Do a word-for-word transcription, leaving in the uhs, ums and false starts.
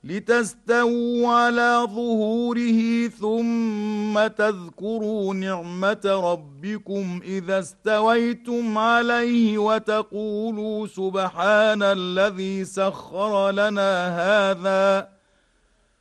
لتستووا على ظهوره ثم تذكروا نعمة ربكم إذا استويتم عليه وتقولوا سبحان الذي سخر لنا هذا